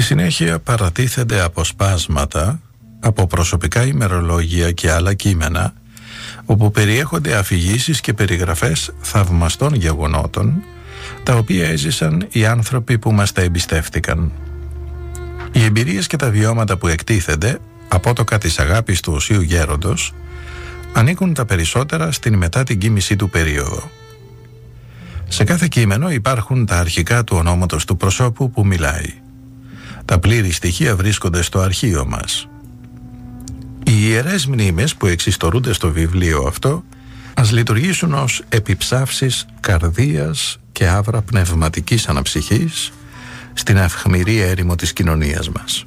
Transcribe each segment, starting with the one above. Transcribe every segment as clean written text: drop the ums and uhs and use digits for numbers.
συνέχεια παρατίθενται αποσπάσματα από προσωπικά ημερολόγια και άλλα κείμενα, όπου περιέχονται αφηγήσεις και περιγραφές θαυμαστών γεγονότων, τα οποία έζησαν οι άνθρωποι που μας τα εμπιστεύτηκαν. Οι εμπειρίες και τα βιώματα που εκτίθενται, απότοκα της αγάπης του Οσίου Γέροντος, ανήκουν τα περισσότερα στην μετά την κοίμησή του περίοδο. Σε κάθε κείμενο υπάρχουν τα αρχικά του ονόματος του προσώπου που μιλάει. Τα πλήρη στοιχεία βρίσκονται στο αρχείο μας. Οι ιερές μνήμες που εξιστορούνται στο βιβλίο αυτό ας λειτουργήσουν ως επιψάυσεις καρδίας και άβρα πνευματικής αναψυχής στην αυχμηρή έρημο της κοινωνίας μας.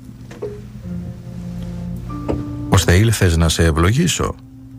«Ώστε ήλθες να σε ευλογήσω».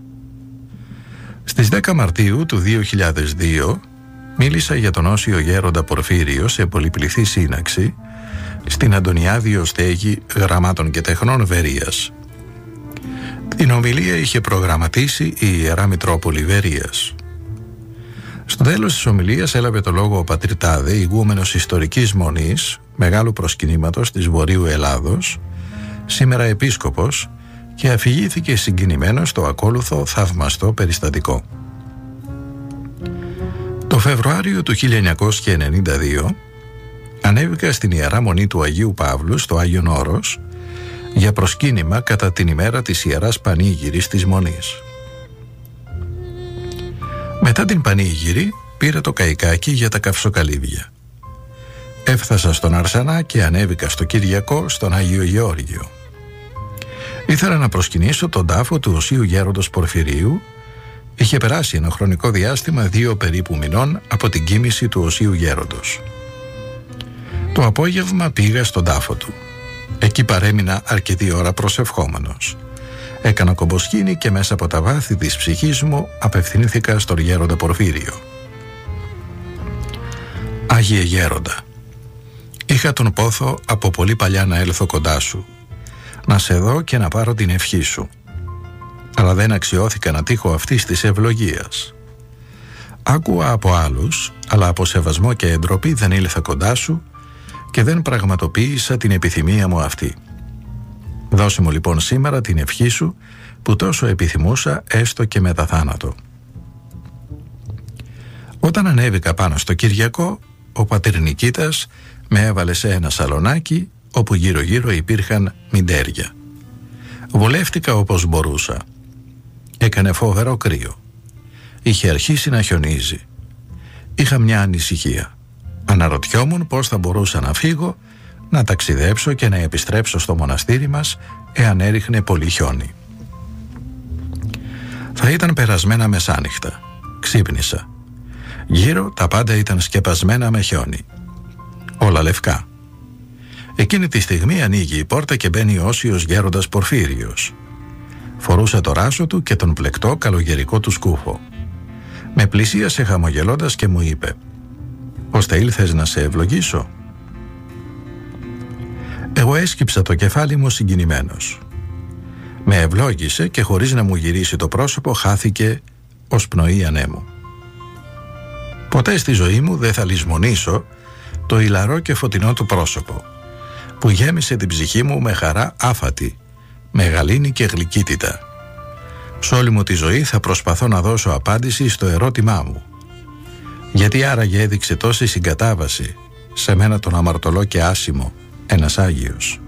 Στις 10 Μαρτίου του 2002 μίλησα για τον Όσιο Γέροντα Πορφύριο σε πολυπληθή σύναξη στην Αντωνιάδιο Στέγη Γραμμάτων και Τεχνών Βερίας. Την ομιλία είχε προγραμματίσει η Ιερά Μητρόπολη Βερίας. Στο τέλος της ομιλίας έλαβε το λόγο ο πατήρ Τάδε, ηγούμενος ιστορικής μονής μεγάλου προσκυνήματος της Βορείου Ελλάδος, σήμερα επίσκοπος, και αφηγήθηκε συγκινημένος το ακόλουθο θαυμαστό περιστατικό. Το Φεβρουάριο του 1992 ανέβηκα στην Ιερά Μονή του Αγίου Παύλου στο Άγιον Όρος για προσκύνημα κατά την ημέρα της Ιεράς Πανήγυρης της Μονής. Μετά την Πανήγυρη πήρα το καϊκάκι για τα καυσοκαλύβια. Έφτασα στον Αρσανά και ανέβηκα στο Κυριακό στον Άγιο Γεώργιο. Ήθελα να προσκυνήσω τον τάφο του Οσίου Γέροντος Πορφυρίου. Είχε περάσει ένα χρονικό διάστημα 2 περίπου μηνών από την κοίμηση του Οσίου Γέροντος. Το απόγευμα πήγα στον τάφο του. Εκεί παρέμεινα αρκετή ώρα προσευχόμενος. Έκανα κομποσκήνη και μέσα από τα βάθη της ψυχής μου απευθυνήθηκα στον Γέροντα Πορφύριο. «Άγιε Γέροντα, είχα τον πόθο από πολύ παλιά να έλθω κοντά σου, να σε δω και να πάρω την ευχή σου. Αλλά δεν αξιώθηκα να τύχω αυτής της ευλογίας. Άκουα από άλλους, αλλά από σεβασμό και εντροπή δεν ήλθα κοντά σου και δεν πραγματοποίησα την επιθυμία μου αυτή. Δώσε μου λοιπόν σήμερα την ευχή σου που τόσο επιθυμούσα έστω και μετά θάνατο». Όταν ανέβηκα πάνω στο Κυριακό, ο πατήρ Νικήτας με έβαλε σε ένα σαλονάκι όπου γύρω γύρω υπήρχαν μυντέρια. Βολεύτηκα όπως μπορούσα. Έκανε φοβερό κρύο. Είχε αρχίσει να χιονίζει. Είχα μια ανησυχία. Αναρωτιόμουν πώς θα μπορούσα να φύγω, να ταξιδέψω και να επιστρέψω στο μοναστήρι μας εάν έριχνε πολύ χιόνι. Θα ήταν περασμένα μεσάνυχτα. Ξύπνησα. Γύρω τα πάντα ήταν σκεπασμένα με χιόνι. Όλα λευκά. Εκείνη τη στιγμή ανοίγει η πόρτα και μπαίνει ο Όσιος Γέροντας Πορφύριος. Φορούσε το ράσο του και τον πλεκτό καλογερικό του σκούφο. Με πλησίασε χαμογελώντας και μου είπε: «Ώστε ήλθες να σε ευλογήσω». Εγώ έσκυψα το κεφάλι μου συγκινημένος. Με ευλόγησε και χωρίς να μου γυρίσει το πρόσωπο χάθηκε ως πνοή ανέμου. Ποτέ στη ζωή μου δεν θα λησμονήσω το ηλαρό και φωτεινό του πρόσωπο, που γέμισε την ψυχή μου με χαρά άφατη, με γαλήνη και γλυκύτητα. Σ' όλη μου τη ζωή θα προσπαθώ να δώσω απάντηση στο ερώτημά μου. Γιατί άραγε έδειξε τόση συγκατάβαση σε μένα τον αμαρτωλό και άσημο ένας Άγιος?